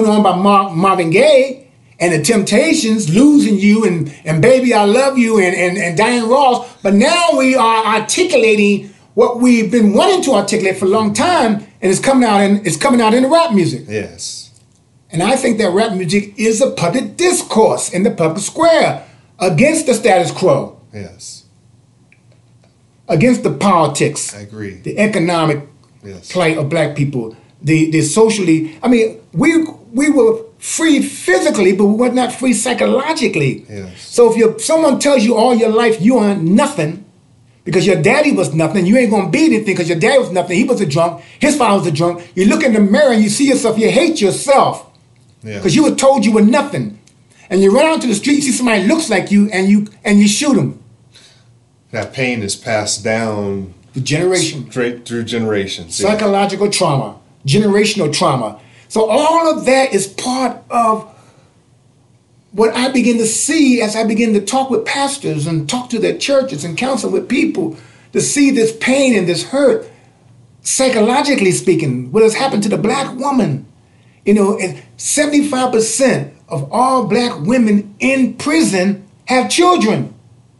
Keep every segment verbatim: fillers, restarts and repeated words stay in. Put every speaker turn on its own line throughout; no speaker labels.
put on by Mar- Marvin Gaye and the Temptations, Losing You, and, and Baby I Love You, and, and, and Diana Ross. But now we are articulating what we've been wanting to articulate for a long time, and it's coming out in, it's coming out in the rap music.
Yes.
And I think that rap music is a public discourse in the public square against the status quo.
Yes.
Against the politics.
I agree.
The economic
yes.
plight of black people. The the socially, I mean, we we were free physically, but we were not free psychologically.
Yes.
So if you someone tells you all your life you are nothing, because your daddy was nothing, you ain't gonna be anything because your daddy was nothing, he was a drunk, his father was a drunk, you look in the mirror and you see yourself, you hate yourself. Because yeah. you were told you were nothing. And you run out to the street, you see somebody looks like you, and you and you shoot them.
That pain is passed down
the generation.
Straight through generations.
Psychological yeah. trauma, generational trauma. So all of that is part of what I begin to see as I begin to talk with pastors and talk to their churches and counsel with people, to see this pain and this hurt, psychologically speaking, what has happened to the black woman. You know, seventy-five percent of all black women in prison have children.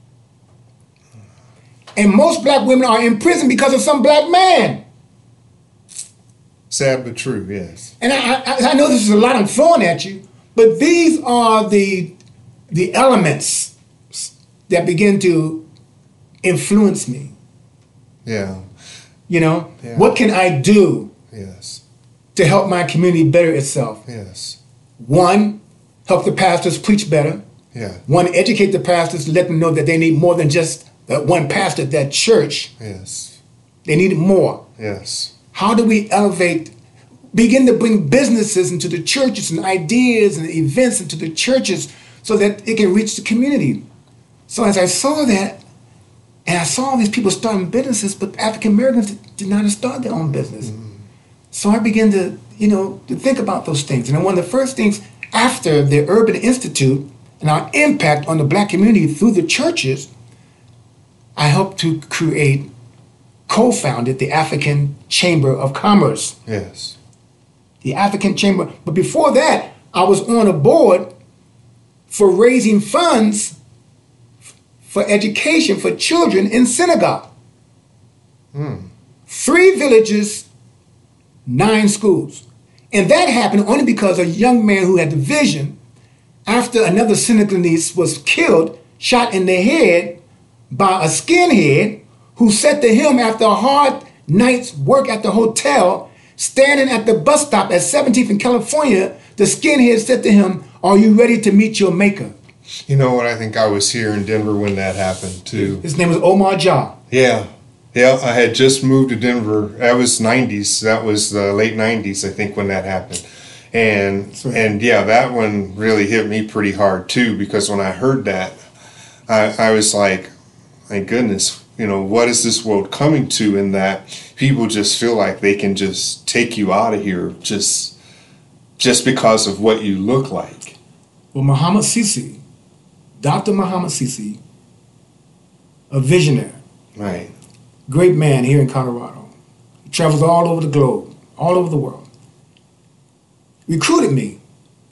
And most black women are in prison because of some black man.
Sad but true, yes.
And I, I, I know this is a lot I'm throwing at you, but these are the, the elements that begin to influence me.
Yeah.
You know,
yeah.
What can I do?
Yes.
To help my community better itself.
Yes.
One, help the pastors preach better.
Yeah.
One, educate the pastors to let them know that they need more than just that one pastor at that church.
Yes.
They need more.
Yes.
How do we elevate, begin to bring businesses into the churches and ideas and events into the churches so that it can reach the community? So as I saw that, and I saw these people starting businesses, but African Americans did not start their own business. Mm-hmm. So I began to, you know, to think about those things. And one of the first things after the Urban Institute and our impact on the black community through the churches, I helped to create, co-founded the African Chamber of Commerce.
Yes.
The African Chamber. But before that, I was on a board for raising funds for education for children in Senegal. Mm. Three villages, nine schools. And that happened only because a young man who had the vision, after another Senegalese was killed, shot in the head by a skinhead who said to him after a hard night's work at the hotel, standing at the bus stop at seventeenth in California, the skinhead said to him, "Are you ready to meet your maker?"
You know what? I think I was here in Denver when that happened too.
His name was Omar Jah.
Yeah. Yeah, I had just moved to Denver. That was nineties. That was the late nineties, I think, when that happened. And right. and yeah, that one really hit me pretty hard too, because when I heard that, I, I was like, my goodness, you know, what is this world coming to, in that people just feel like they can just take you out of here just just because of what you look like.
Well, Muhammad Sisi, Doctor Muhammad Sisi, a visionary.
Right.
Great man here in Colorado. He travels all over the globe, all over the world. Recruited me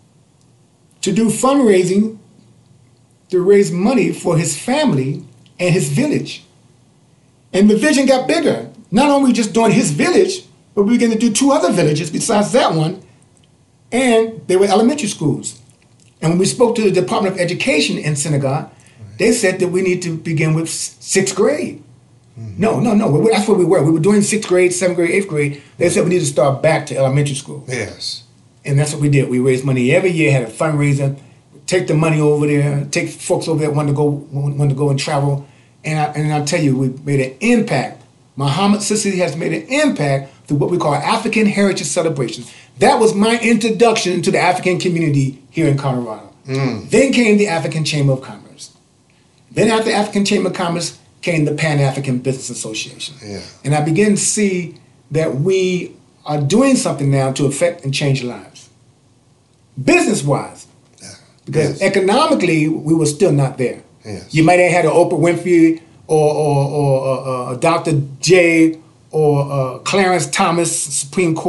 to do fundraising to raise money for his family and his village. And the vision got bigger. Not only just doing his village, but we began to do two other villages besides that one, and they were elementary schools. And when we spoke to the Department of Education in Senegal, right. they said that we need to begin with sixth grade. Mm-hmm. No, no, no, that's where we were. We were doing sixth grade, seventh grade, eighth grade. They said we need to start back to elementary school.
Yes.
And that's what we did. We raised money every year, had a fundraiser, take the money over there, take folks over there wanted to go, wanted to go and travel. And, I, and I'll tell you, we made an impact. Muhammad Sisi has made an impact through what we call African Heritage Celebrations. That was my introduction to the African community here in Colorado. Mm. Then came the African Chamber of Commerce. Then after the African Chamber of Commerce came the Pan-African Business Association. Yeah. And I began to see that we are doing something now to affect and change lives. Business-wise. Yeah. Because yes. economically, we were still not there.
Yes.
You might have had an Oprah Winfrey or, or, or uh, uh, Doctor J or uh, Clarence Thomas, Supreme Court,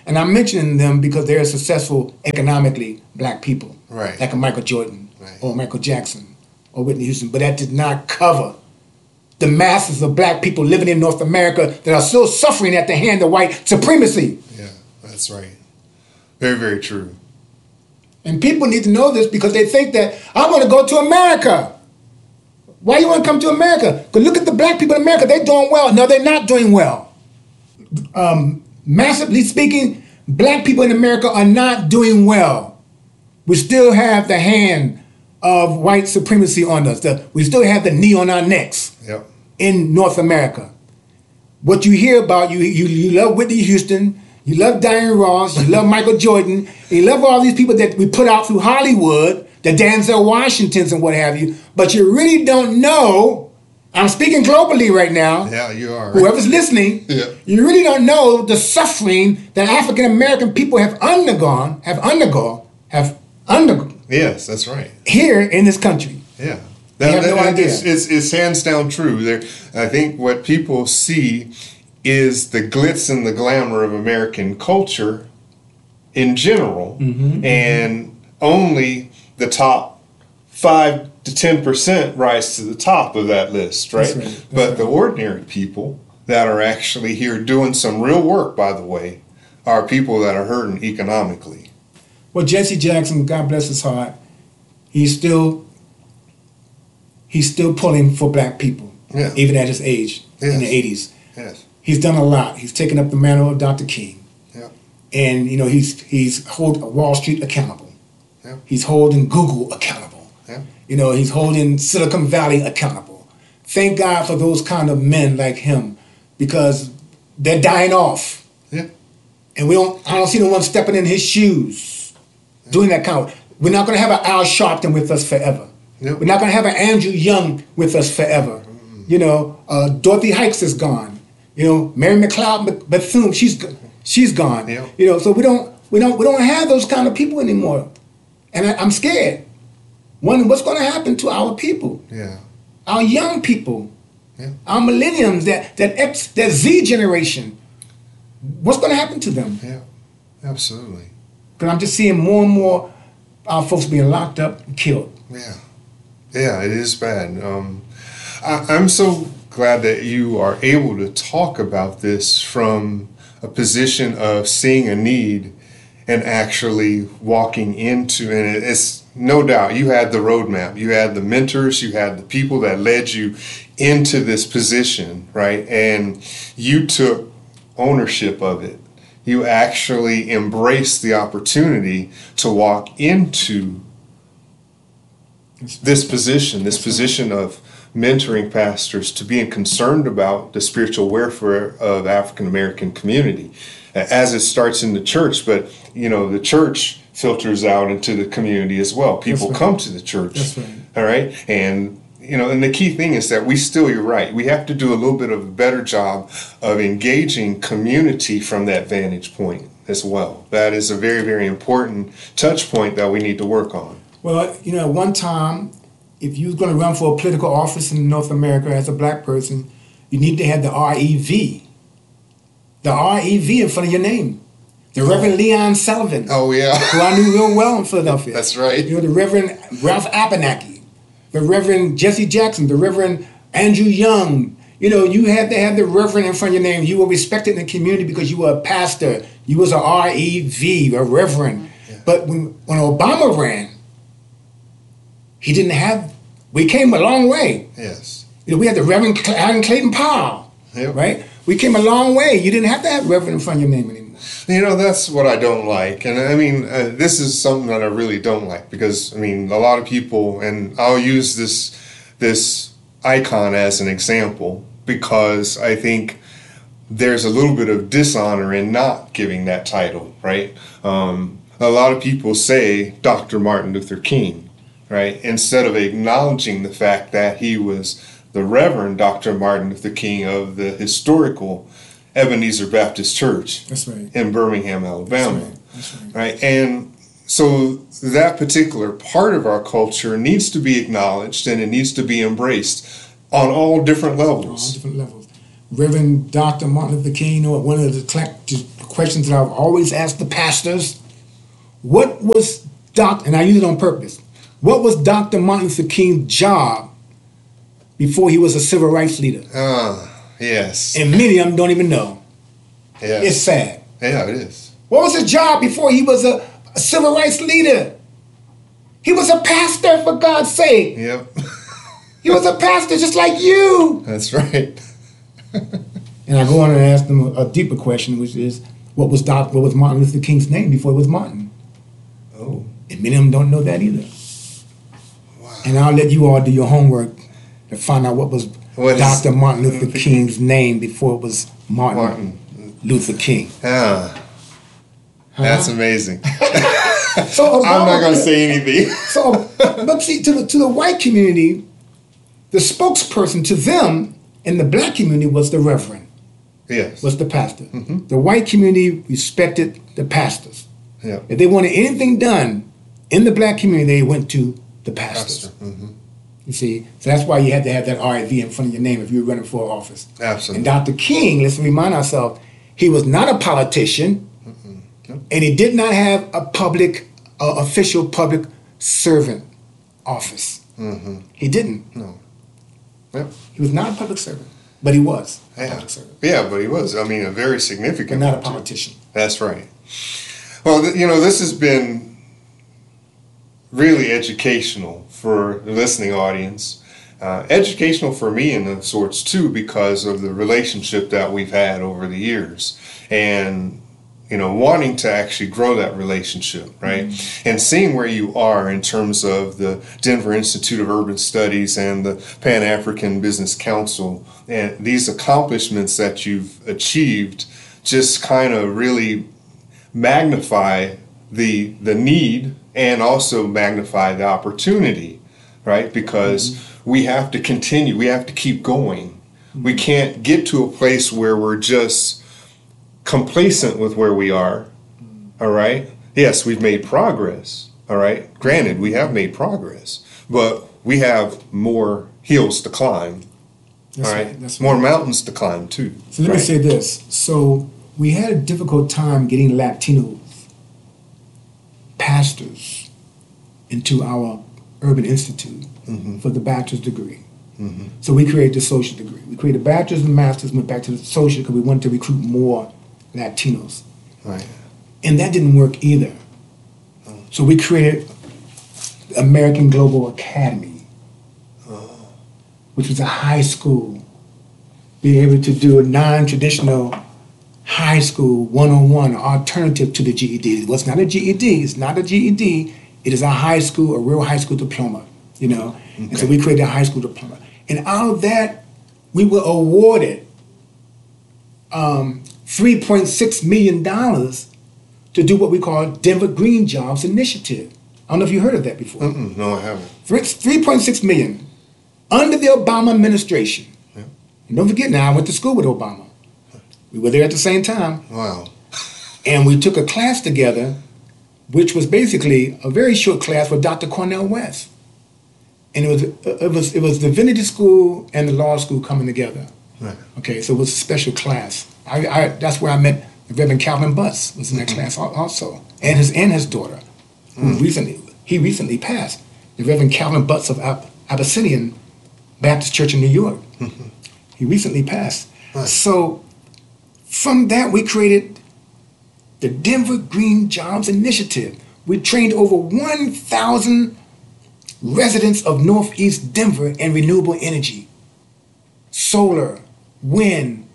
And I'm mentioning them because they're successful economically, black people.
Right.
Like a Michael Jordan
right.
or Michael Jackson or Whitney Houston. But that did not cover the masses of black people living in North America that are still suffering at the hand of white supremacy.
Yeah, that's right. Very, very true.
And people need to know this because they think that, I want to go to America. Why you want to come to America? Because look at the black people in America. They're doing well. No, they're not doing well. Um, massively speaking, black people in America are not doing well. We still have the hand of white supremacy on us. The, we still have the knee on our necks
yep.
in North America. What you hear about, you, you, you love Whitney Houston, you love Diana Ross, you love Michael Jordan, you love all these people that we put out through Hollywood, the Denzel Washingtons and what have you, but you really don't know, I'm speaking globally right now.
Yeah, you are.
Whoever's listening,
yeah.
you really don't know the suffering that African American people have undergone, have undergone, have undergone.
Yes, that's right.
Here in this country.
Yeah.
They have no idea.
It's, it's, it's hands down true. There, I think what people see is the glitz and the glamour of American culture in general,
mm-hmm,
and
mm-hmm.
only the top five to ten percent rise to the top of that list, right?
That's right. That's
but
right.
the ordinary people that are actually here doing some real work, by the way, are people that are hurting economically.
Well, Jesse Jackson, God bless his heart, he's still he's still pulling for black people,
yeah.
even at his age,
yes.
in the eighties.
Yes.
He's done a lot. He's taken up the mantle of Doctor King.
Yeah.
And, you know, he's he's holding Wall Street accountable.
Yeah.
He's holding Google accountable.
Yeah.
You know, he's holding Silicon Valley accountable. Thank God for those kind of men like him, because they're dying off.
Yeah.
And we don't I don't see no one stepping in his shoes, yeah. doing that kind of. We're not going to have an Al Sharpton with us forever.
Yep.
We're not going to have an Andrew Young with us forever. Mm-hmm. You know, uh, Dorothy Hikes is gone. You know, Mary McLeod Bethune, she's she's gone.
Yeah.
You know, so we don't we don't we don't have those kind of people anymore, and I, I'm scared. Wondering what's going to happen to our people,
yeah,
our young people,
yeah.
our millenniums, that that X that Z generation. What's going to happen to them?
Yeah, absolutely.
Because I'm just seeing more and more our folks being locked up and killed.
Yeah, yeah, it is bad. Um, I, I'm so glad that you are able to talk about this from a position of seeing a need and actually walking into, and it's no doubt you had the roadmap, you had the mentors, you had the people that led you into this position, right? And you took ownership of it. You actually embraced the opportunity to walk into this position, this position of mentoring pastors, to being concerned about the spiritual welfare of African American community, as it starts in the church. But you know, the church filters out into the community as well. People
right.
come to the church.
That's right.
All right, and you know, and the key thing is that we still, you're right, we have to do a little bit of a better job of engaging community from that vantage point as well. That is a very, very important touch point that we need to work on.
Well, you know, one time, if you're going to run for a political office in North America as a black person, you need to have the R E V. The R E V in front of your name. The Reverend Leon Sullivan.
Oh, yeah.
Who I knew real well in Philadelphia.
That's right.
You know, the Reverend Ralph Abernathy, the Reverend Jesse Jackson, the Reverend Andrew Young. You know, you had to have the Reverend in front of your name. You were respected in the community because you were a pastor. You was a R E V, a Reverend. Yeah. But when, when Obama ran, he didn't have, we came a long way.
Yes.
You know, we had the Reverend Alan Clayton Powell,
yep.
right? We came a long way. You didn't have to have Reverend in front of your name anymore.
You know, that's what I don't like. And I mean, uh, this is something that I really don't like because, I mean, a lot of people, and I'll use this this icon as an example because I think there's a little bit of dishonor in not giving that title, right? Um, a lot of people say Doctor Martin Luther King, right? Instead of acknowledging the fact that he was the Reverend Doctor Martin Luther King of the historical Ebenezer Baptist Church.
That's right.
In Birmingham, Alabama.
That's right. That's right.
Right? And so that particular part of our culture needs to be acknowledged and it needs to be embraced on all different levels.
On all different levels. Reverend Doctor Martin Luther King, or one of the questions that I've always asked the pastors. What was Doctor and I use it on purpose. What was Doctor Martin Luther King's job before he was a civil rights leader?
Ah, uh, yes.
And many of them don't even know.
Yes.
It's sad.
Yeah, it is.
What was his job before he was a, a civil rights leader? He was a pastor, for God's sake.
Yep.
He was a pastor just like you.
That's right.
And I go on and ask them a, a deeper question, which is, what was Doc, what was Martin Luther King's name before it was Martin?
Oh.
And many of them don't know that either.
Wow.
And I'll let you all do your homework to find out what was
what
Doctor
is,
Martin Luther King's name before it was Martin, Martin. Luther King.
Ah, that's huh? amazing.
So Obama,
I'm not going to say anything.
So, but see, to the to the white community, the spokesperson to them in the black community was the reverend.
Yes.
Was the pastor.
Mm-hmm.
The white community respected the pastors.
Yeah.
If they wanted anything done in the black community, they went to the pastors.
Pastor. Mm-hmm.
You see, so that's why you had to have that R I V in front of your name if you were running for office.
Absolutely.
And Doctor King, let's remind ourselves, he was not a politician, mm-hmm. Nope. And he did not have a public, uh, official public servant office.
Mm-hmm.
He didn't.
No. Yep.
He was not a public servant, but he was a
yeah.
public servant.
Yeah, but he was. I mean, a very significant.
But not a politician.
That's right. Well, th- you know, this has been really educational for the listening audience. Uh, educational for me in of sorts too, because of the relationship that we've had over the years, and you know, wanting to actually grow that relationship, right? Mm-hmm. And seeing where you are in terms of the Denver Institute of Urban Studies and the Pan-African Business Council, and these accomplishments that you've achieved just kind of really magnify the the need and also magnify the opportunity, right? Because mm-hmm. we have to continue, we have to keep going. Mm-hmm. We can't get to a place where we're just complacent with where we are, all right? Yes, we've made progress, all right? Granted, we have made progress, but we have more hills to climb,
that's
all right?
right. That's
more
right.
mountains to climb, too.
So let
right?
me say this. So we had a difficult time getting Latinos, pastors, into our Urban Institute mm-hmm. for the bachelor's degree. Mm-hmm. So we created the social degree. We created a bachelor's and master's, went back to the social because we wanted to recruit more Latinos.
Right.
And that didn't work either. Oh. So we created the American Global Academy, oh. which was a high school, being able to do a non-traditional high school one-on-one alternative to the G E D. It was not a G E D. It's not a G E D. It is a high school, a real high school diploma, you know. Okay. And so we created a high school diploma. And out of that, we were awarded um, three point six million dollars to do what we call Denver Green Jobs Initiative. I don't know if you heard of that before.
Mm-mm, no, I haven't.
three point six million dollars under the Obama administration. Yeah. And don't forget now, I went to school with Obama. We were there at the same time.
Wow.
And we took a class together, which was basically a very short class with Doctor Cornel West. And it was it was it was the Divinity School and the law school coming together. Right. Okay, so it was a special class. I, I that's where I met the Reverend Calvin Butts was in that mm-hmm. class also, and his and his daughter, who mm. recently he recently passed. The Reverend Calvin Butts of Ab- Abyssinian Baptist Church in New York. Mm-hmm. He recently passed. Right. So from that we created the Denver Green Jobs Initiative. We trained over one thousand residents of Northeast Denver in renewable energy, solar, wind,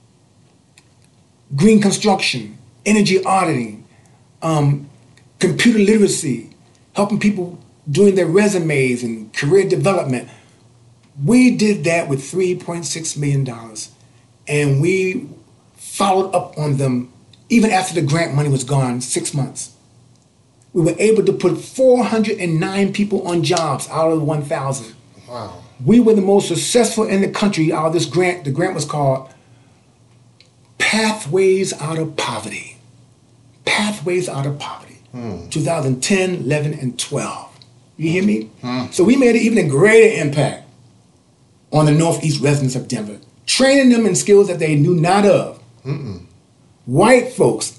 green construction, energy auditing, um, computer literacy, helping people doing their resumes and career development. We did that with three point six million dollars, and we followed up on them even after the grant money was gone, six months. We were able to put four hundred nine people on jobs out of the one thousand.
Wow.
We were the most successful in the country out of this grant. The grant was called Pathways Out of Poverty. Pathways Out of Poverty. Hmm. twenty ten, eleven, and twelve. You hear me? Hmm. So we made an even greater impact on the Northeast residents of Denver, training them in skills that they knew not of. Mm-mm. white folks,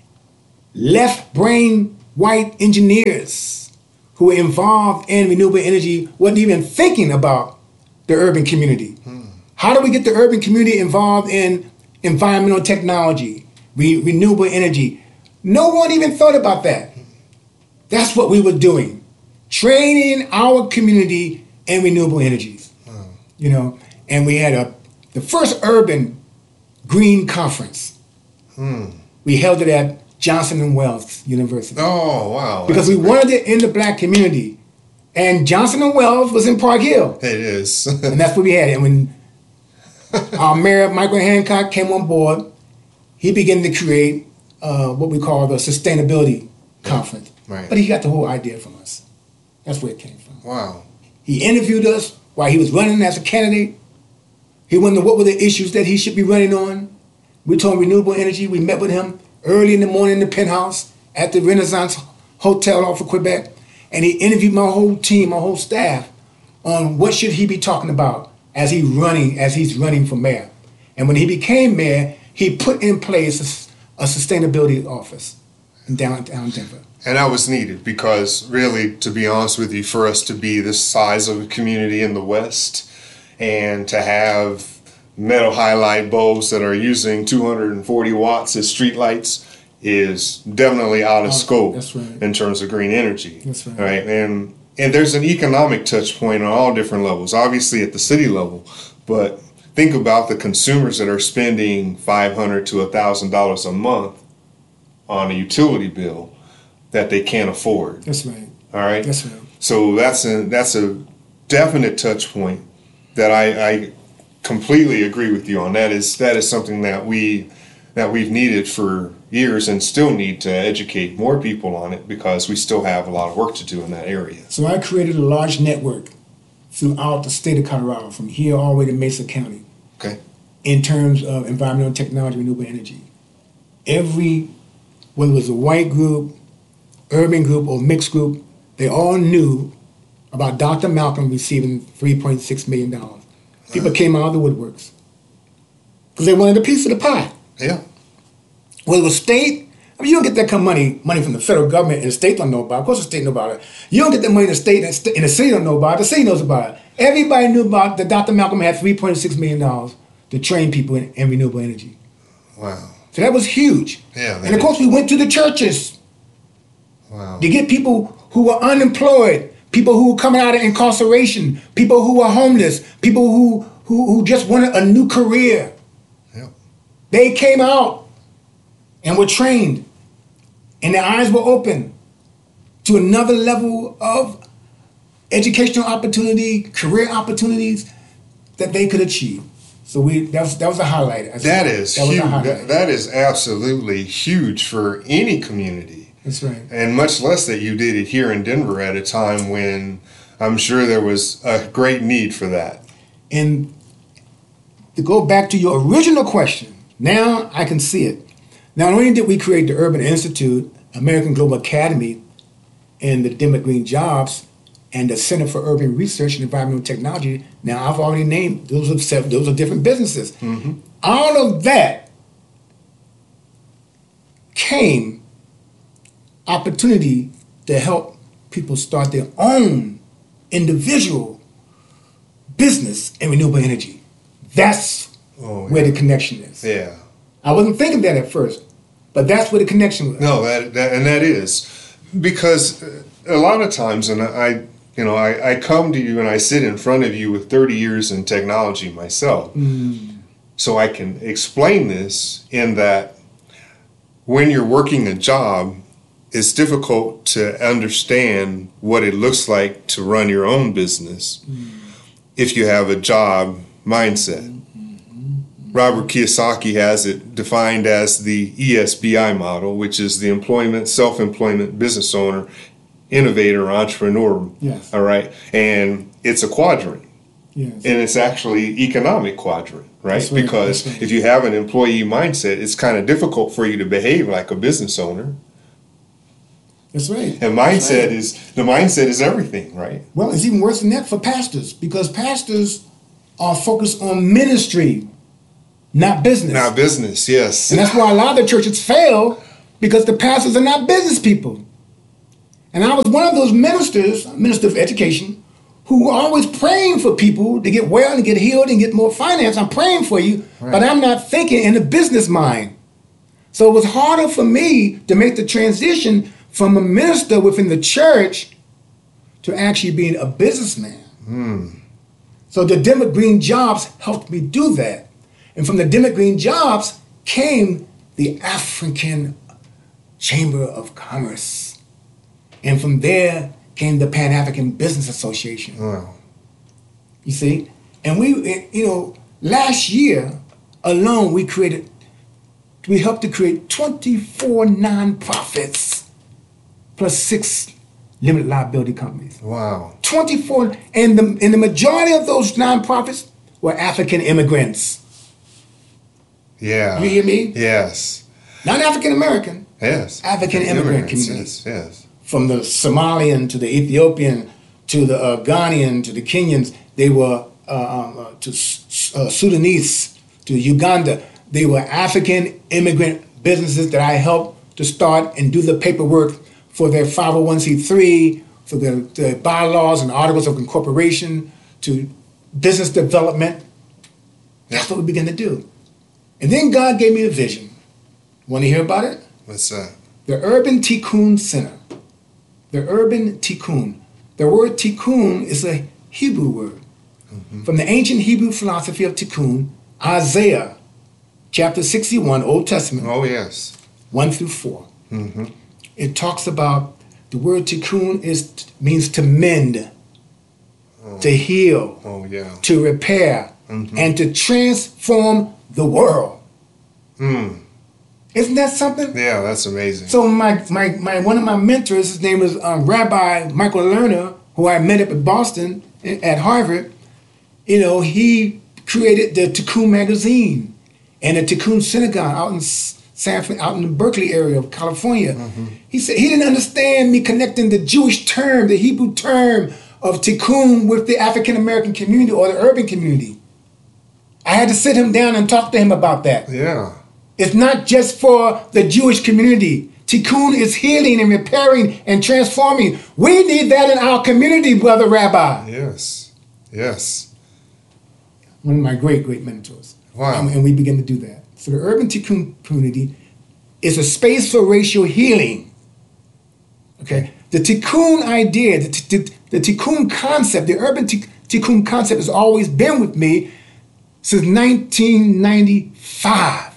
left brain white engineers who were involved in renewable energy wasn't even thinking about the urban community. Hmm. How do we get the urban community involved in environmental technology, re- renewable energy? No one even thought about that. That's what we were doing, training our community in renewable energies. Hmm. You know, and we had a the first urban green conference. Hmm. We held it at Johnson and Wales University.
Oh, wow.
Because we great. wanted it in the black community. And Johnson and Wales was in Park Hill.
It is.
And that's where we had it. And when our mayor, Michael Hancock, came on board, he began to create uh, what we call the Sustainability Conference.
Right.
But he got the whole idea from us. That's where it came from.
Wow.
He interviewed us while he was running as a candidate. He wanted to know what were the issues that he should be running on. We told him renewable energy. We met with him early in the morning in the penthouse at the Renaissance Hotel off of Quebec. And he interviewed my whole team, my whole staff, on what should he be talking about as he running, as he's running for mayor. And when he became mayor, he put in place a, a sustainability office in downtown Denver.
And that was needed because really, to be honest with you, for us to be this size of a community in the West and to have metal halide bulbs that are using two hundred forty watts as streetlights is definitely out of oh, scope
that's right.
in terms of green energy.
That's right.
Right? And and there's an economic touch point on all different levels, obviously at the city level, but think about the consumers that are spending five hundred to one thousand dollars a month on a utility bill that they can't afford.
That's right.
All right?
That's right.
So that's a, that's a definite touch point that I, I completely agree with you on. That is that is something that we that we've needed for years and still need to educate more people on it because we still have a lot of work to do in that area.
So I created a large network throughout the state of Colorado, from here all the way to Mesa County.
Okay.
In terms of environmental technology, renewable energy. Every, whether it was a white group, urban group, or mixed group, they all knew about Doctor Malcolm receiving three point six million dollars. People uh-huh. came out of the woodworks because they wanted a piece of the pie.
Yeah.
Well, the state, I mean, you don't get that kind of money, money from the federal government, and the state don't know about it. Of course the state know about it. You don't get that money in the state, and the, st- and the city don't know about it. The city knows about it. Everybody knew about that Doctor Malcolm had three point six million dollars to train people in, in renewable energy.
Wow.
So that was huge.
Yeah.
And of course we went to the churches.
Wow.
To get people who were unemployed, people who were coming out of incarceration, people who were homeless, people who, who, who just wanted a new career.
Yep.
They came out and were trained, and their eyes were open to another level of educational opportunity, career opportunities that they could achieve. So we that was that was a highlight.
That is that huge. That, that is absolutely huge for any community.
That's right.
And much less that you did it here in Denver at a time when I'm sure there was a great need for that.
And to go back to your original question, now I can see it. Not only did we create the Urban Institute, American Global Academy, and the Denver Green Jobs, and the Center for Urban Research and Environmental Technology, now I've already named, those are, seven, those are different businesses. Mm-hmm. All of that came opportunity to help people start their own individual business in renewable energy. That's oh, yeah. where the connection is.
Yeah.
I wasn't thinking that at first, but that's where the connection was.
No, that, that and that is because a lot of times, and I, you know, I, I come to you and I sit in front of you with thirty years in technology myself, mm. so I can explain this in that when you're working a job, it's difficult to understand what it looks like to run your own business mm. if you have a job mindset. Robert Kiyosaki has it defined as the E S B I model, which is the employment, self-employment, business owner, innovator, entrepreneur.
Yes.
All right. And it's a quadrant.
Yes.
And it's actually economic quadrant, right?
That's right.
Because
That's right.
if you have an employee mindset, it's kind of difficult for you to behave like a business owner.
That's right.
And mindset right. is, the mindset is everything, right?
Well, it's even worse than that for pastors, because pastors are focused on ministry. not business.
Not business, yes.
And that's why a lot of the churches fail, because the pastors are not business people. And I was one of those ministers, minister of education, who were always praying for people to get well and get healed and get more finance. I'm praying for you, right. But I'm not thinking in the business mind. So it was harder for me to make the transition from a minister within the church to actually being a businessman.
Mm.
So the Denver Green Jobs helped me do that. And from the Denver Green Jobs came the African Chamber of Commerce. And from there came the Pan-African Business Association.
Wow.
You see? And we, you know, last year alone, we created, we helped to create twenty-four nonprofits plus six limited liability companies.
Wow.
twenty-four, and the, and the majority of those nonprofits were African immigrants.
Yeah.
You hear me?
Yes.
Not African American.
Yes.
African immigrant communities.
Yes, yes.
From the Somalian to the Ethiopian to the uh, Ghanaian to the Kenyans, they were uh, um, uh, to uh, Sudanese to Uganda. They were African immigrant businesses that I helped to start and do the paperwork for their five oh one c three, for the, the bylaws and articles of incorporation, to business development. That's what we began to do. And then God gave me a vision. Want to hear about it?
What's that?
The Urban Tikkun Center. The Urban Tikkun. The word Tikkun is a Hebrew word. Mm-hmm. From the ancient Hebrew philosophy of Tikkun, Isaiah chapter sixty-one, Old Testament.
Oh, yes.
one through four.
Mm-hmm.
It talks about, the word Tikkun is, means to mend,
oh.
to heal,
oh, yeah.
to repair, mm-hmm. and to transform the world.
Mm.
Isn't that something?
Yeah, that's amazing.
So my, my, my one of my mentors, his name was um, Rabbi Michael Lerner, who I met up in Boston at Harvard. You know, he created the Tikkun magazine and the Tikkun synagogue out in San, out in the Berkeley area of California. Mm-hmm. He said he didn't understand me connecting the Jewish term, the Hebrew term of Tikkun with the African American community or the urban community. I had to sit him down and talk to him about that.
Yeah.
It's not just for the Jewish community. Tikkun is healing and repairing and transforming. We need that in our community, Brother Rabbi.
Yes. Yes.
One of my great, great mentors.
Wow.
And, and we begin to do that. So the Urban Tikkun community is a space for racial healing. Okay? The Tikkun idea, the, the, the Tikkun concept, the Urban Tikkun concept has always been with me since nineteen ninety-five.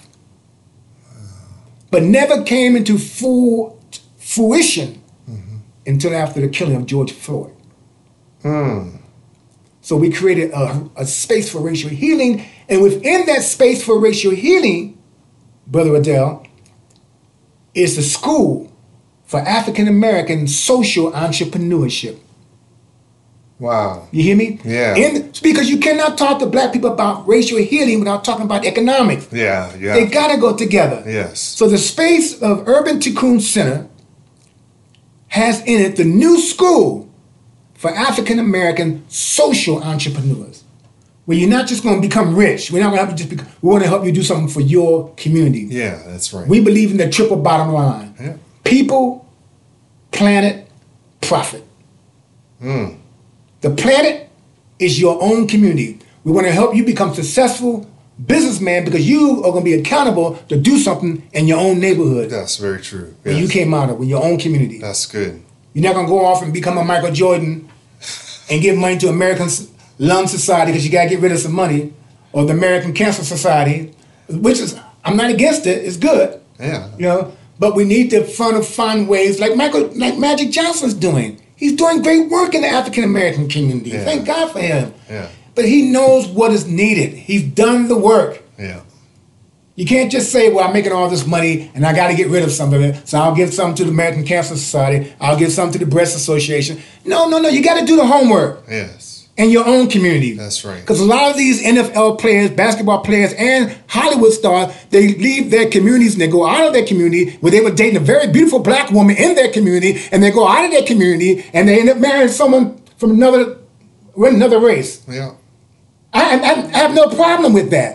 But never came into full fruition mm-hmm. until after the killing of George Floyd.
Mm.
So we created a, a space for racial healing, and within that space for racial healing, Brother Adele, is the school for African American social entrepreneurship.
Wow.
You hear me?
Yeah.
In, because you cannot talk to black people about racial healing without talking about economics.
Yeah, yeah.
They gotta go together.
Yes.
So the space of Urban Tikkun Center has in it the new school for African American social entrepreneurs, where you're not just gonna become rich. We're not gonna help you just become, we wanna help you do something for your community.
Yeah, that's right.
We believe in the triple bottom line.
Yeah.
People, planet, profit.
Mm.
The planet is your own community. We want to help you become successful businessman because you are going to be accountable to do something in your own neighborhood.
That's very true.
Yes. You came out of, in your own community.
That's good.
You're not going to go off and become a Michael Jordan and give money to American Lung Society because you got to get rid of some money, or the American Cancer Society, which is, I'm not against it, it's good.
Yeah.
You know, but we need to find, find ways like Michael, like Magic Johnson's doing. He's doing great work in the African American community.
Yeah.
Thank God for him.
Yeah.
But he knows what is needed. He's done the work.
Yeah.
You can't just say, well, I'm making all this money and I got to get rid of some of it, so I'll give some to the American Cancer Society, I'll give some to the Breast Association. No, no, no. You got to do the homework.
Yes.
In your own community.
That's right.
Because a lot of these N F L players, basketball players, and Hollywood stars, they leave their communities and they go out of their community where they were dating a very beautiful black woman in their community, and they go out of their community and they end up marrying someone from another, another race.
Yeah.
I, I, I have no problem with that.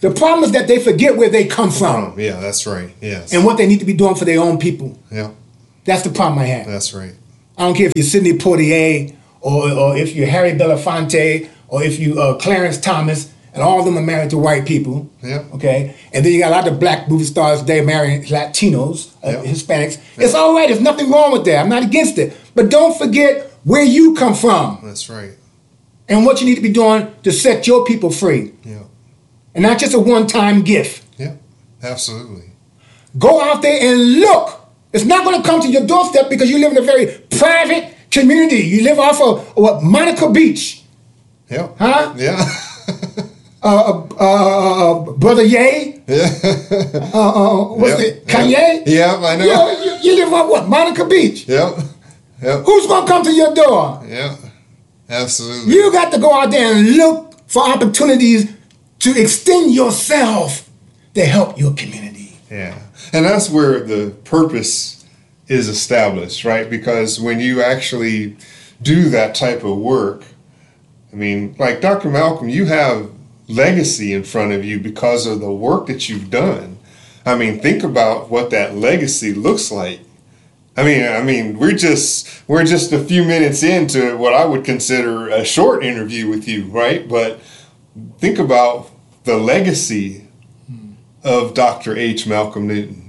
The problem is that they forget where they come from.
Yeah, that's right. Yes.
And what they need to be doing for their own people.
Yeah.
That's the problem I have.
That's right.
I don't care if you're Sidney Poitier or, or if you're Harry Belafonte or if you uh, Clarence Thomas, and all of them are married to white people.
Yeah.
Okay. And then you got a lot of black movie stars. They marrying Latinos, uh,
yeah.
Hispanics. Yeah. It's all right. There's nothing wrong with that. I'm not against it. But don't forget where you come from.
That's right.
And what you need to be doing to set your people free.
Yeah.
And not just a one-time gift.
Yeah. Absolutely.
Go out there and look. It's not going to come to your doorstep because you live in a very private community. You live off of what, Monaco Beach.
Yeah.
Huh?
Yeah.
Uh, uh, uh, uh, Brother Ye?
Yeah.
uh, uh, what's
yep.
it? Kanye?
Yeah, I know.
You, you, you live on what? Monaco Beach?
Yep. Yep.
Who's going to come to your door?
Yeah. Absolutely.
You got to go out there and look for opportunities to extend yourself to help your community.
Yeah. And that's where the purpose is established, right? Because when you actually do that type of work, I mean, like Doctor Malcolm, you have legacy in front of you because of the work that you've done. I mean, think about what that legacy looks like. I mean, I mean, we're just we're just a few minutes into what I would consider a short interview with you, right? But think about the legacy of Doctor H. Malcolm Newton.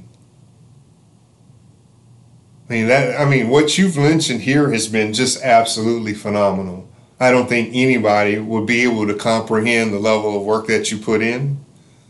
I mean, that I mean, what you've mentioned here has been just absolutely phenomenal. I don't think anybody would be able to comprehend the level of work that you put in.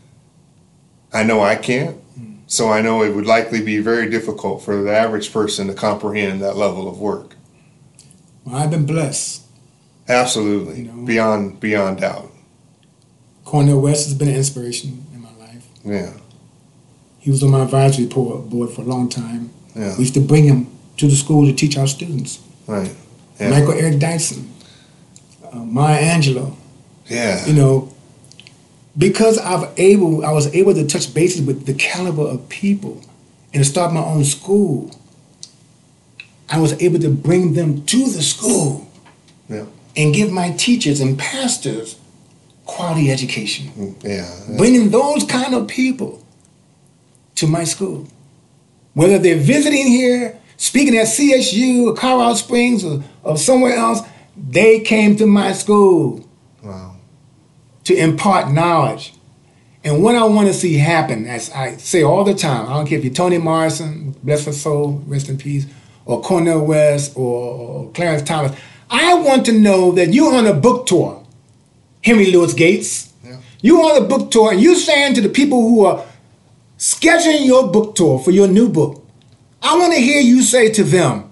I know I can't. So I know it would likely be very difficult for the average person to comprehend that level of work.
Well, I've been blessed.
Absolutely.
You know,
beyond beyond doubt.
Cornel West has been an inspiration in my life.
Yeah.
He was on my advisory board for a long time.
Yeah.
We used to bring him to the school to teach our students.
Right. Yeah.
Michael Eric Dyson. Uh, Maya Angelou,
yeah,
you know, because I've able, I was able to touch bases with the caliber of people, and to start my own school. I was able to bring them to the school,
yeah,
and give my teachers and pastors quality education.
Yeah,
bringing those kind of people to my school, whether they're visiting here, speaking at C S U or Colorado Springs or, or somewhere else. They came to my school.
Wow.
To impart knowledge. And what I want to see happen, as I say all the time, I don't care if you're Toni Morrison, bless her soul, rest in peace, or Cornel West, or, or Clarence Thomas, I want to know that you're on a book tour, Henry Louis Gates. Yeah. You're on a book tour, and you're saying to the people who are scheduling your book tour for your new book, I want to hear you say to them,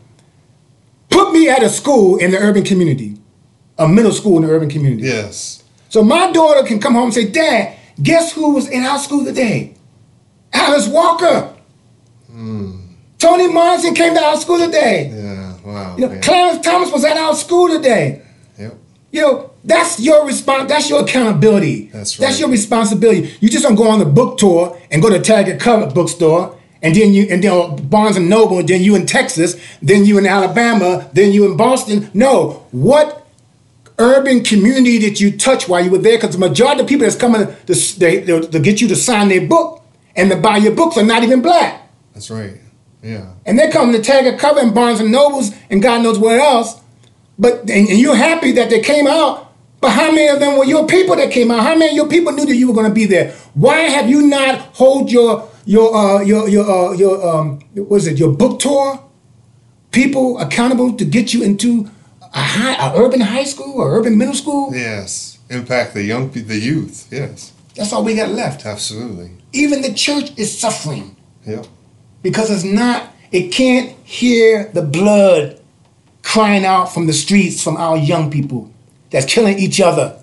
put me at a school in the urban community, a middle school in the urban community.
Yes.
So my daughter can come home and say, Dad, guess who was in our school today? Alice Walker. Mm. Toni Morrison came to our school today.
Yeah, wow.
You know,
yeah.
Clarence Thomas was at our school today.
Yep.
You know, that's your response. That's your accountability.
That's right.
That's your responsibility. You just don't go on the book tour and go to Taggart Cover bookstore. And then you, and then Barnes and Noble, and then you in Texas, then you in Alabama, then you in Boston. No, what urban community did you touch while you were there? Because the majority of the people that's coming to, they, to get you to sign their book and to buy your books are not even black.
That's right. Yeah.
And they're coming to Taggart Cover and Barnes and Nobles and God knows where else. But and, and you're happy that they came out. But how many of them were your people that came out? How many of your people knew that you were going to be there? Why have you not hold your Your uh your your uh your um what is it your book tour people accountable to get you into a high a urban high school or urban middle school?
Yes, impact the young the youth. Yes,
that's all we got left.
Absolutely.
Even the church is suffering.
Yep.
Because it's not it can't hear the blood crying out from the streets from our young people that's killing each other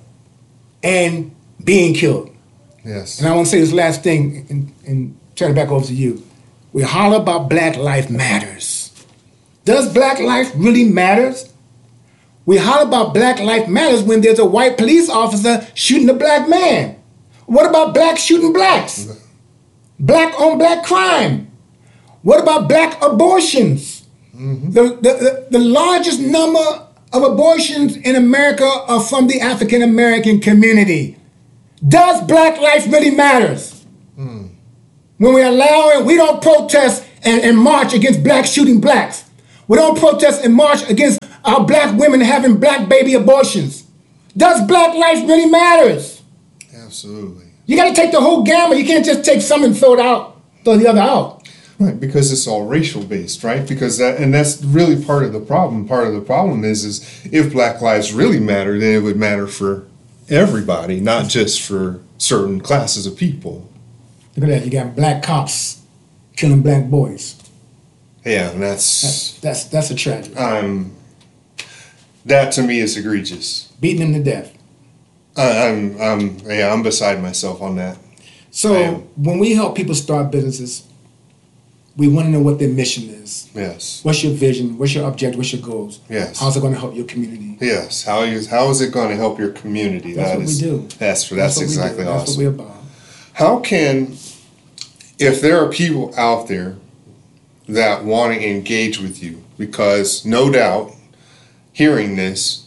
and being killed.
Yes.
And I want to say this last thing and, and turn it back over to you. We holler about Black Life Matters. Does Black life really matters? We holler about Black Life Matters when there's a white police officer shooting a black man. What about blacks shooting blacks? Black on black crime. What about black abortions? Mm-hmm. The, the, the, the largest number of abortions in America are from the African American community. Does black life really matters? Mm. When we allow it, we don't protest and, and march against blacks shooting blacks. We don't protest and march against our black women having black baby abortions. Does black life really matters?
Absolutely.
You got to take the whole gamut. You can't just take some and throw it out, throw the other out.
Right, because it's all racial based, right? Because that, and that's really part of the problem. Part of the problem is, is if black lives really matter, then it would matter for everybody, not just for certain classes of people.
Look at that. You got black cops killing black boys.
Yeah, and that's
that's that's, that's a tragedy.
Um, that to me is egregious.
Beating them to death.
I, I'm, I'm, yeah, I'm beside myself on that.
So when we help people start businesses, we want to know what their mission is.
Yes.
What's your vision? What's your objective? What's your goals?
Yes.
How's it going to help your community?
Yes. How is how is it going to help your community?
That's
that
what
is,
we do.
That's that's,
that's what
exactly awesome.
That's what we're about.
How can, if there are people out there that want to engage with you, because no doubt hearing this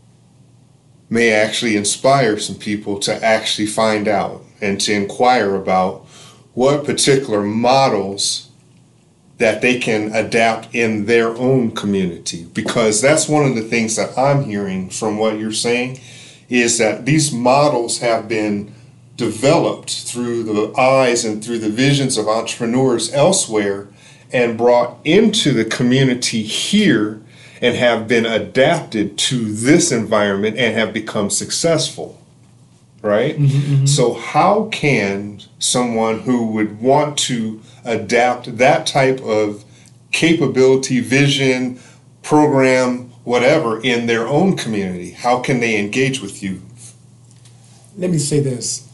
may actually inspire some people to actually find out and to inquire about what particular models that they can adapt in their own community. Because that's one of the things that I'm hearing from what you're saying, is that these models have been developed through the eyes and through the visions of entrepreneurs elsewhere and brought into the community here and have been adapted to this environment and have become successful, right? Mm-hmm, mm-hmm. So how can someone who would want to adapt that type of capability, vision, program, whatever, in their own community, how can they engage with you?
Let me say this.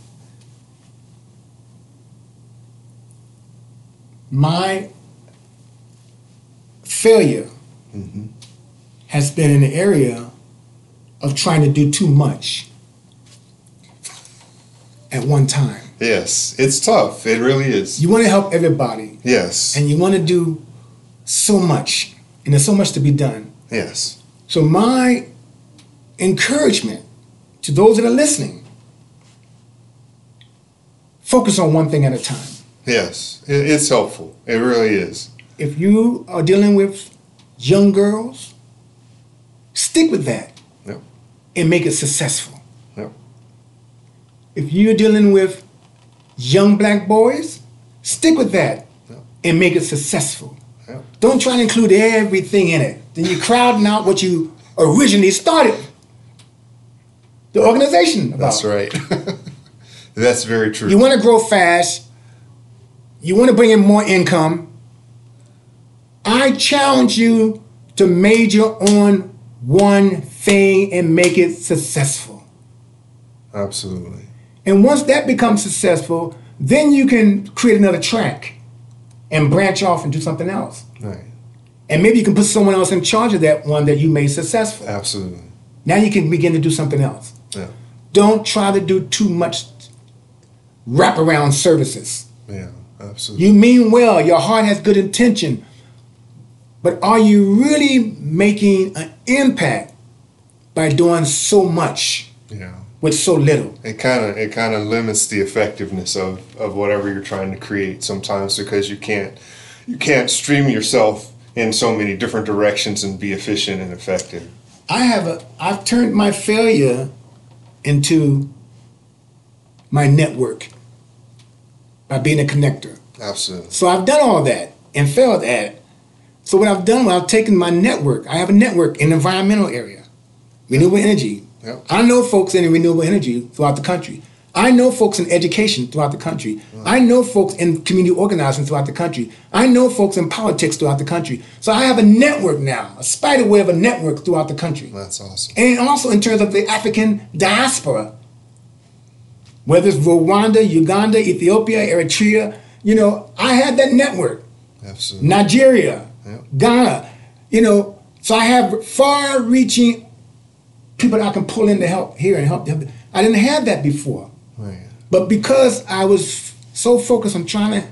My failure mm-hmm. has been in the area of trying to do too much at one time.
Yes, it's tough. It really is.
You want to help everybody.
Yes.
And you want to do so much, and there's so much to be done.
Yes.
So my encouragement to those that are listening, focus on one thing at a time.
Yes, it's helpful. It really is.
If you are dealing with young girls, stick with that.
Yep.
And make it successful.
Yep.
If you're dealing with young black boys, stick with that. Yep. And make it successful. Yep. Don't try to include everything in it. Then you're crowding out what you originally started the organization about.
That's right. That's very true.
You want to grow fast. You want to bring in more income. I challenge you to major on one thing and make it successful.
Absolutely.
And once that becomes successful, then you can create another track and branch off and do something else.
Right.
And maybe you can put someone else in charge of that one that you made successful.
Absolutely.
Now you can begin to do something else.
Yeah.
Don't try to do too much wraparound services.
Yeah, absolutely.
You mean well, your heart has good intention, but are you really making an impact by doing so much
yeah.
with so little?
It kind of it kind of limits the effectiveness of, of whatever you're trying to create sometimes, because you can't you can't stream yourself in so many different directions and be efficient and effective.
I have a I've turned my failure into my network by being a connector.
Absolutely.
So I've done all that and failed at it. So what I've done, well, I've taken my network. I have a network in the environmental area, renewable energy.
Yep.
I know folks in renewable energy throughout the country. I know folks in education throughout the country. Right. I know folks in community organizing throughout the country. I know folks in politics throughout the country. So I have a network now, a spider web of network throughout the country.
That's awesome.
And also in terms of the African diaspora, whether it's Rwanda, Uganda, Ethiopia, Eritrea, you know, I have that network.
Absolutely.
Nigeria,
yep.
Ghana, you know, so I have far-reaching people that I can pull in to help here and help them. I didn't have that before.
Right.
But because I was so focused on trying to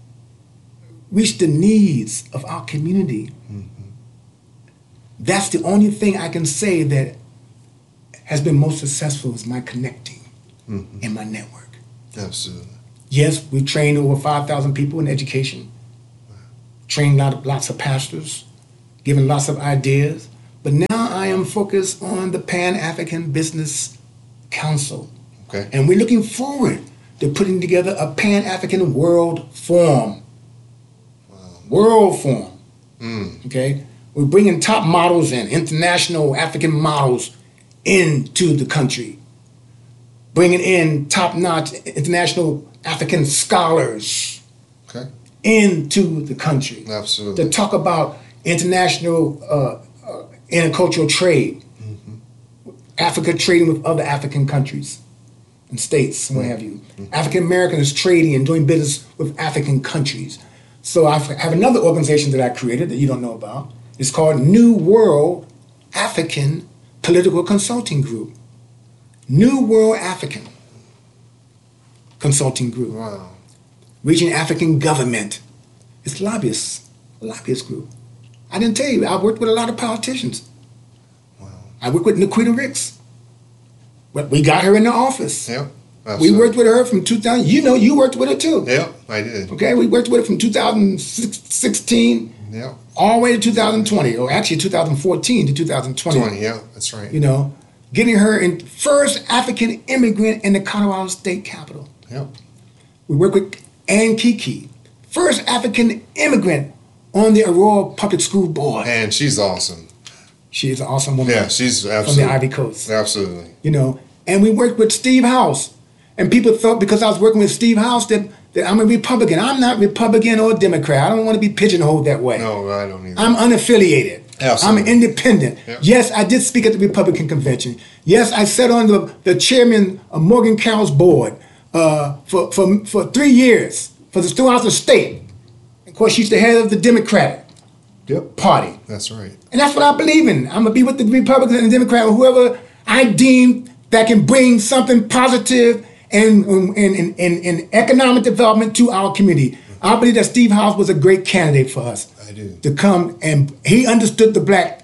reach the needs of our community, mm-hmm. that's the only thing I can say that has been most successful is my connecting. mm-hmm. in my network.
Absolutely.
Yes, we trained over five thousand people in education, trained lot of, lots of pastors, given lots of ideas. But now I am focused on the Pan-African Business Council.
Okay.
And we're looking forward to putting together a Pan-African World Forum. Wow. World Forum. Mm. Okay? We're bringing top models in, international African models into the country. Bringing in top-notch international African scholars
okay.
into the country.
Absolutely.
To talk about international uh, uh, intercultural trade. Mm-hmm. Africa trading with other African countries and states, and what have you. Mm-hmm. African Americans trading and doing business with African countries. So I have another organization that I created that you don't know about. It's called New World African Political Consulting Group. New World African Consulting Group.
Wow.
Reaching African government. It's lobbyists, a lobbyist group. I didn't tell you, I worked with a lot of politicians. Wow. I worked with Nikita Ricks. But we got her in the office.
Yep.
We worked with her from two thousand. You know, you worked with her too.
Yep, I did.
Okay, we worked with her from two thousand sixteen
yep.
all the way to two thousand twenty, or actually two thousand fourteen to two thousand twenty.
twenty, yeah, that's right.
You know, getting her in first African immigrant in the Colorado State Capitol.
Yep.
We worked with Ann Kiki, first African immigrant on the Aurora Public School Board.
And she's awesome.
She is an awesome woman.
Yeah, she's absolutely.
From the Ivy Coast.
Absolutely.
You know, and we worked with Steve House. And people thought because I was working with Steve House that, that I'm a Republican. I'm not Republican or Democrat. I don't want to be pigeonholed that way.
No, I don't either.
I'm unaffiliated.
Absolutely.
I'm independent. Yep. Yes, I did speak at the Republican convention. Yes, I sat on the, the chairman of Morgan Carroll's board uh, for, for, for three years for the throughout the state. Of course, she's the head of the Democratic
yep.
Party.
That's right.
And that's what I believe in. I'm going to be with the Republicans and the Democrats, or whoever I deem that can bring something positive and in, in, in economic development to our community. Mm-hmm. I believe that Steve House was a great candidate for us.
I do.
To come, and he understood the black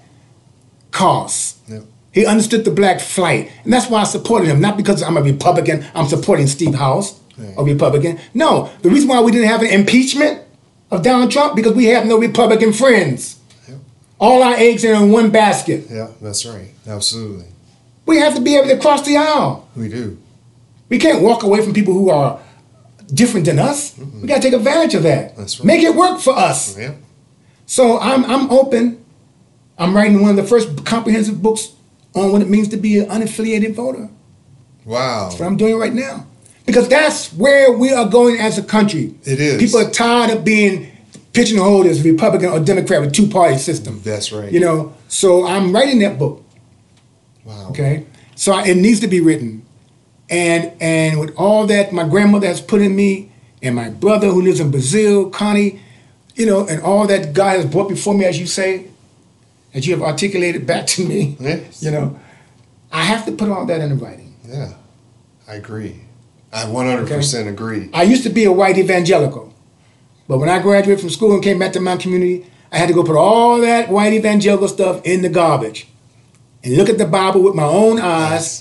cause.
Yep.
He understood the black flight. And that's why I supported him. Not because I'm a Republican, I'm supporting Steve House, yeah. a Republican. No, the reason why we didn't have an impeachment of Donald Trump, because we have no Republican friends. Yep. All our eggs are in one basket.
Yeah, that's right. Absolutely.
We have to be able to cross the aisle.
We do.
We can't walk away from people who are different than us. Mm-hmm. We got to take advantage of that.
That's right.
Make it work for us.
Yeah.
So I'm I'm open. I'm writing one of the first comprehensive books on what it means to be an unaffiliated voter.
Wow.
That's what I'm doing right now. Because that's where we are going as a country.
It is.
People are tired of being pigeonholed as Republican or Democrat with two-party system.
That's right.
You know, so I'm writing that book.
Wow.
Okay? So I, it needs to be written. And and with all that my grandmother has put in me, and my brother who lives in Brazil, Connie, you know, and all that God has brought before me, as you say, as you have articulated back to me,
yes.
you know, I have to put all that in writing.
Yeah, I agree. I one hundred percent agree.
I used to be a white evangelical, but when I graduated from school and came back to my community, I had to go put all that white evangelical stuff in the garbage and look at the Bible with my own eyes. Yes.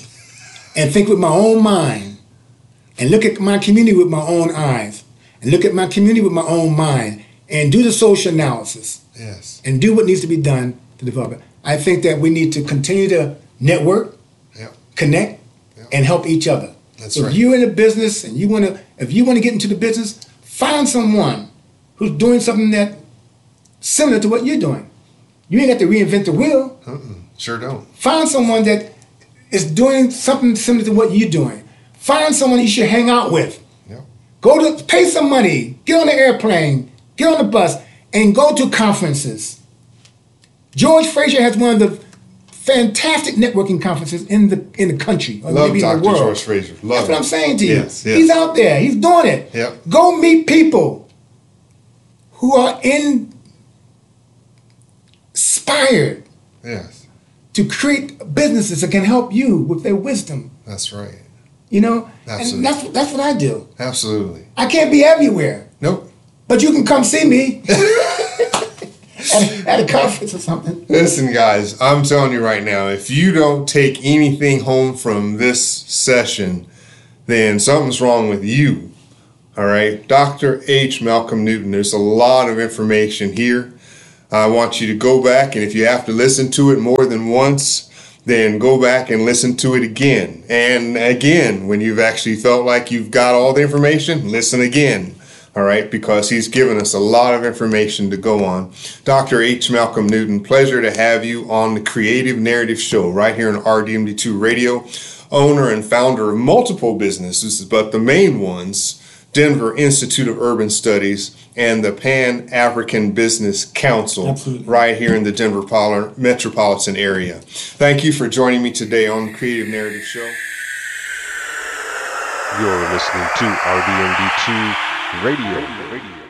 And think with my own mind, and look at my community with my own eyes, and look at my community with my own mind, and do the social analysis.
Yes.
And do what needs to be done to develop it. I think that we need to continue to network,
yep.
connect, yep. and help each other.
That's
so
right.
If you're in a business and you want to, if you want to get into the business, find someone who's doing something that similar to what you're doing. You ain't got to reinvent the wheel.
Mm-mm. Sure don't.
Find someone that is doing something similar to what you're doing. Find someone you should hang out with.
Yep.
Go to pay some money, get on the airplane, get on the bus, and go to conferences. George Fraser has one of the fantastic networking conferences in the in the country, or
Love
maybe in the
Doctor
world.
George Fraser. Love
That's
him.
what I'm saying to you.
Yes, yes.
He's out there. He's doing it.
Yep.
Go meet people who are inspired.
Yes.
To create businesses that can help you with their wisdom.
That's right.
You know?
Absolutely.
And that's, that's what I do.
Absolutely.
I can't be everywhere.
Nope.
But you can come see me. at, at a conference or something.
Listen, guys, I'm telling you right now, if you don't take anything home from this session, then something's wrong with you. All right. Doctor H. Malcolm Newton, there's a lot of information here. I want you to go back, and if you have to listen to it more than once, then go back and listen to it again. And again, when you've actually felt like you've got all the information, listen again. All right, because he's given us a lot of information to go on. Doctor H. Malcolm Newton, pleasure to have you on the Creative Narrative Show right here on R D M D two Radio. Owner and founder of multiple businesses, but the main ones, Denver Institute of Urban Studies and the Pan-African Business Council.
Absolutely.
Right here in the Denver metropolitan area. Thank you for joining me today on the Creative Narrative Show.
You're listening to R D M D two Radio. Radio.